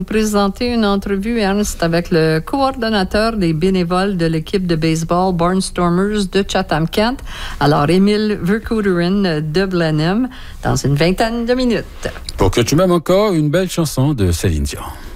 Présenter une entrevue, Ernst, avec le coordonnateur des bénévoles de l'équipe de baseball Barnstormers de Chatham-Kent. Alors, Émile Vercouteren de Blenheim, dans une vingtaine de minutes. Pour que tu m'aimes encore, une belle chanson de Céline Dion.